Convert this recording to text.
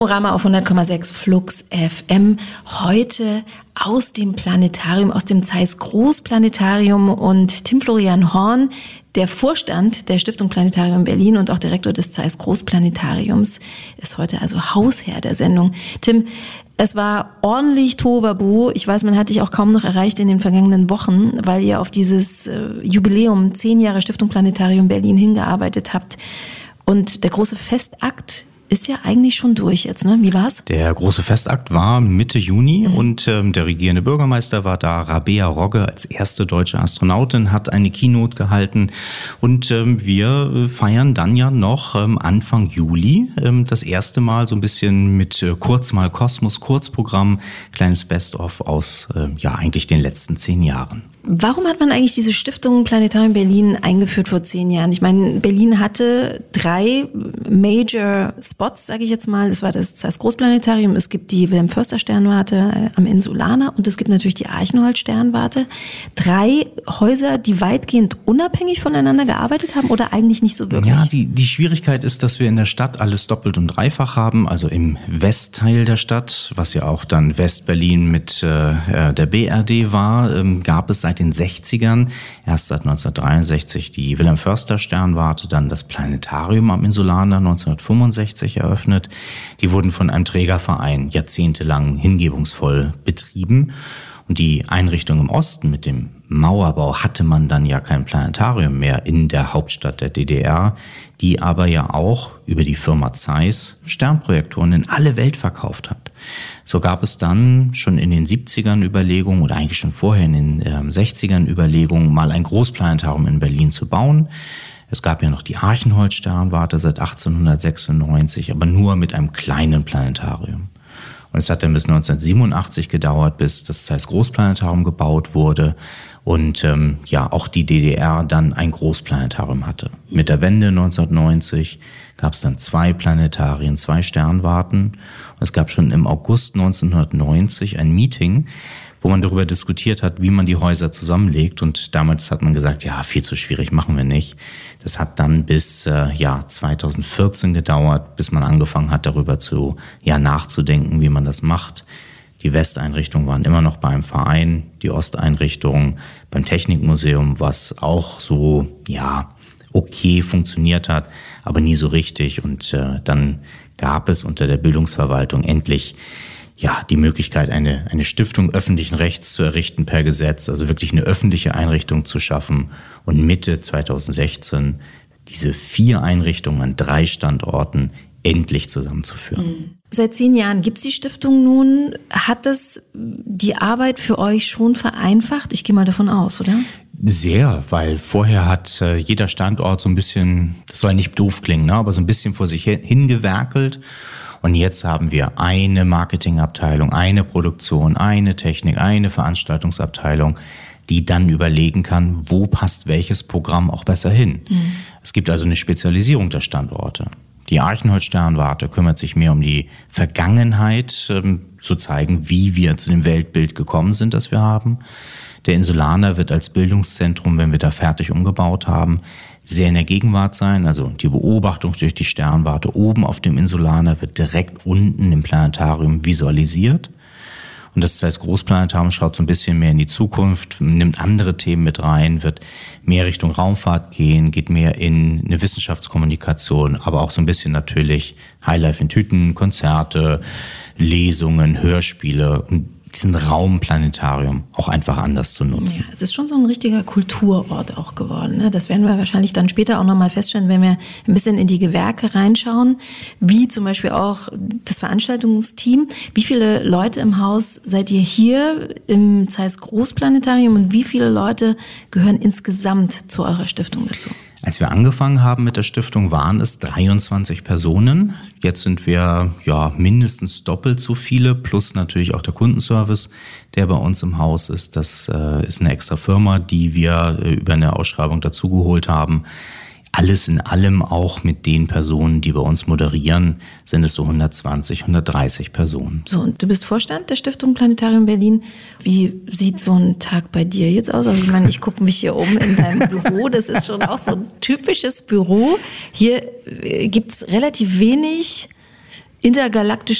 Panorama auf 100,6 Flux FM. Heute aus dem Planetarium, aus dem Zeiss Großplanetarium, und Tim Florian Horn, der Vorstand der Stiftung Planetarium Berlin und auch Direktor des Zeiss Großplanetariums, ist heute also Hausherr der Sendung. Tim, es war ordentlich Tohuwabohu. Ich weiß, man hat dich auch kaum noch erreicht in den vergangenen Wochen, weil ihr auf dieses Jubiläum 10 Jahre Stiftung Planetarium Berlin hingearbeitet habt. Und der große Festakt ist ja eigentlich schon durch jetzt, ne? Wie war's? Der große Festakt war Mitte Juni und der regierende Bürgermeister war da. Rabea Rogge als erste deutsche Astronautin hat eine Keynote gehalten und wir feiern dann ja noch Anfang Juli das erste Mal so ein bisschen mit Kurz mal Kosmos Kurzprogramm, kleines Best-of aus eigentlich den letzten 10 Jahren. Warum hat man eigentlich diese Stiftung Planetarium Berlin eingeführt vor 10 Jahren? Ich meine, Berlin hatte 3 Major Spots, sage ich jetzt mal. Das war das Zeiss Großplanetarium, es gibt die Wilhelm-Förster-Sternwarte am Insulaner und es gibt natürlich die Archenhold-Sternwarte. 3 Häuser, die weitgehend unabhängig voneinander gearbeitet haben oder eigentlich nicht so wirklich? Ja, die Schwierigkeit ist, dass wir in der Stadt alles doppelt und dreifach haben. Also im Westteil der Stadt, was ja auch dann West-Berlin mit der BRD war, gab es seit den 60ern, erst seit 1963 die Wilhelm-Förster-Sternwarte, dann das Planetarium am Insulaner 1965 eröffnet. Die wurden von einem Trägerverein jahrzehntelang hingebungsvoll betrieben. Und die Einrichtung im Osten mit dem Mauerbau hatte man dann ja kein Planetarium mehr in der Hauptstadt der DDR, die aber ja auch über die Firma Zeiss Sternprojektoren in alle Welt verkauft hat. So gab es dann schon in den 70ern Überlegungen oder eigentlich schon vorher in den 60ern Überlegungen, mal ein Großplanetarium in Berlin zu bauen. Es gab ja noch die Archenhold-Sternwarte seit 1896, aber nur mit einem kleinen Planetarium. Und es hat dann bis 1987 gedauert, bis das Zeiss Großplanetarium gebaut wurde und auch die DDR dann ein Großplanetarium hatte. Mit der Wende 1990 gab es dann 2 Planetarien, 2 Sternwarten. Und es gab schon im August 1990 ein Meeting, wo man darüber diskutiert hat, wie man die Häuser zusammenlegt. Und damals hat man gesagt, ja, viel zu schwierig, machen wir nicht. Das hat dann bis 2014 gedauert, bis man angefangen hat, darüber nachzudenken, wie man das macht. Die Westeinrichtungen waren immer noch beim Verein, die Osteinrichtungen beim Technikmuseum, was auch so, okay funktioniert hat, aber nie so richtig. Und dann gab es unter der Bildungsverwaltung endlich die Möglichkeit, eine Stiftung öffentlichen Rechts zu errichten per Gesetz, also wirklich eine öffentliche Einrichtung zu schaffen und Mitte 2016 diese 4 Einrichtungen an 3 Standorten endlich zusammenzuführen. Seit 10 Jahren gibt's die Stiftung nun. Hat das die Arbeit für euch schon vereinfacht? Ich gehe mal davon aus, oder? Sehr, weil vorher hat jeder Standort so ein bisschen, das soll nicht doof klingen, ne, aber so ein bisschen vor sich hingewerkelt. Und jetzt haben wir eine Marketingabteilung, eine Produktion, eine Technik, eine Veranstaltungsabteilung, die dann überlegen kann, wo passt welches Programm auch besser hin. Es gibt also eine Spezialisierung der Standorte. Die Archenhold-Sternwarte kümmert sich mehr um die Vergangenheit, zu zeigen, wie wir zu dem Weltbild gekommen sind, das wir haben. Der Insulaner wird als Bildungszentrum, wenn wir da fertig umgebaut haben, sehr in der Gegenwart sein. Also die Beobachtung durch die Sternwarte oben auf dem Insulaner wird direkt unten im Planetarium visualisiert. Und das Zeiss Großplanetarium schaut so ein bisschen mehr in die Zukunft, nimmt andere Themen mit rein, wird mehr Richtung Raumfahrt gehen, geht mehr in eine Wissenschaftskommunikation, aber auch so ein bisschen natürlich Highlife in Tüten, Konzerte, Lesungen, Hörspiele und diesen Raumplanetarium auch einfach anders zu nutzen. Ja, es ist schon so ein richtiger Kulturort auch geworden, ne? Das werden wir wahrscheinlich dann später auch nochmal feststellen, wenn wir ein bisschen in die Gewerke reinschauen, wie zum Beispiel auch das Veranstaltungsteam. Wie viele Leute im Haus seid ihr hier im Zeiss Großplanetarium und wie viele Leute gehören insgesamt zu eurer Stiftung dazu? Als wir angefangen haben mit der Stiftung, waren es 23 Personen. Jetzt sind wir mindestens doppelt so viele, plus natürlich auch der Kundenservice, der bei uns im Haus ist. Das ist eine extra Firma, die wir über eine Ausschreibung dazugeholt haben. Alles in allem, auch mit den Personen, die bei uns moderieren, sind es so 120, 130 Personen. So, und du bist Vorstand der Stiftung Planetarium Berlin. Wie sieht so ein Tag bei dir jetzt aus? Also ich meine, ich gucke mich hier um in deinem Büro. Das ist schon auch so ein typisches Büro. Hier gibt's relativ wenig intergalaktischen